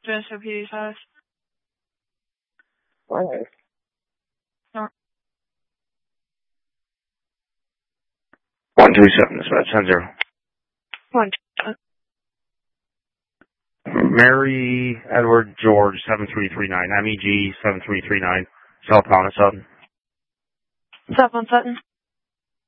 Geneseo PD status. Alright. No. 127, dispatch, 10-0. 127. Mary Edward George 7339, MEG 7339, South Sutton. South on Sutton.